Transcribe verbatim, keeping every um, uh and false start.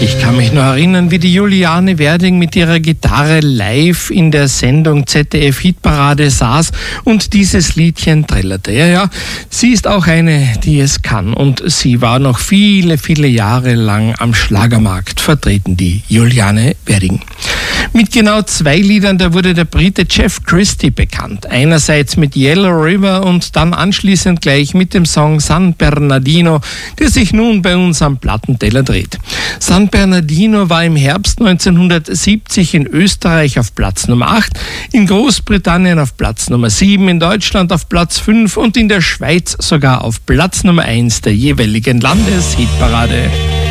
Ich kann mich noch erinnern, wie die Juliane Werding mit ihrer Gitarre live in der Sendung Z D F Hitparade saß und dieses Liedchen trällerte. Ja, ja, sie ist auch eine, die es kann, und sie war noch viele, viele Jahre lang am Schlagermarkt vertreten, die Juliane Werding. Mit genau zwei Liedern, da wurde der Brite Jeff Christie bekannt. Einerseits mit Yellow River und dann anschließend gleich mit dem Song San Bernardino, der sich nun bei uns am Plattenteller dreht. San Bernardino war im Herbst neunzehnhundertsiebzig in Österreich auf Platz Nummer acht, in Großbritannien auf Platz Nummer sieben, in Deutschland auf Platz fünf und in der Schweiz sogar auf Platz Nummer eins der jeweiligen Landeshitparade.